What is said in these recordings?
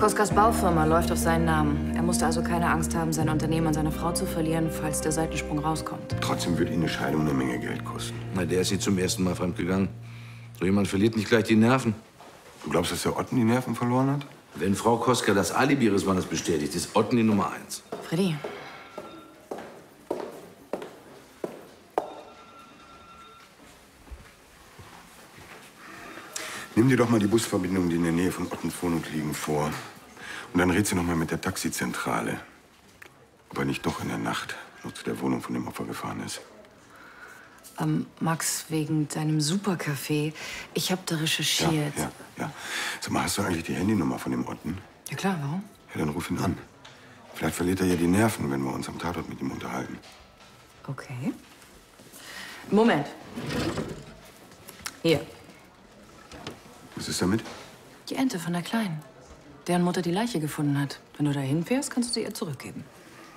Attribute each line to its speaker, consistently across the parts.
Speaker 1: Koskas Baufirma läuft auf seinen Namen. Er musste also keine Angst haben, sein Unternehmen an seine Frau zu verlieren, falls der Seitensprung rauskommt.
Speaker 2: Trotzdem wird ihn eine Scheidung eine Menge Geld kosten.
Speaker 3: Na, der ist nicht zum ersten Mal fremdgegangen. So jemand verliert nicht gleich die Nerven.
Speaker 2: Du glaubst, dass der Otten die Nerven verloren hat?
Speaker 3: Wenn Frau Koska das Alibi ihres Mannes bestätigt, ist Otten die Nummer 1.
Speaker 1: Freddy.
Speaker 2: Nimm dir doch mal die Busverbindungen, die in der Nähe von Ottens Wohnung liegen, vor. Und dann rätst du noch mal mit der Taxizentrale, ob er nicht doch in der Nacht noch zu der Wohnung von dem Opfer gefahren ist.
Speaker 1: Max, wegen deinem Supercafé. Ich habe da recherchiert.
Speaker 2: Ja. Sag mal, hast du eigentlich die Handynummer von dem Otten?
Speaker 1: Ja klar, warum?
Speaker 2: Ja, dann ruf ihn an. Vielleicht verliert er ja die Nerven, wenn wir uns am Tatort mit ihm unterhalten.
Speaker 1: Okay. Moment. Hier.
Speaker 2: Was ist damit?
Speaker 1: Die Ente von der Kleinen. Deren Mutter die Leiche gefunden hat. Wenn du da hinfährst, kannst du sie ihr zurückgeben.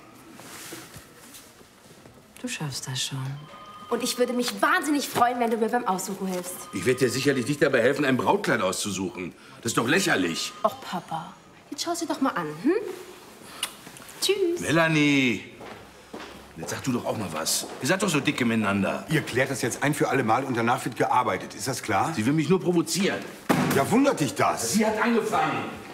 Speaker 1: Du schaffst das schon.
Speaker 4: Und ich würde mich wahnsinnig freuen, wenn du mir beim Aussuchen hilfst.
Speaker 3: Ich werde dir sicherlich nicht dabei helfen, ein Brautkleid auszusuchen. Das ist doch lächerlich.
Speaker 4: Och, Papa. Jetzt schau sie doch mal an, hm? Tschüss.
Speaker 3: Melanie! Jetzt sag du doch auch mal was. Ihr seid doch so dicke miteinander.
Speaker 2: Ihr klärt das jetzt ein für alle Mal und danach wird gearbeitet. Ist das klar?
Speaker 3: Sie will mich nur provozieren.
Speaker 2: Ja, wundert dich das?
Speaker 3: Sie hat angefangen.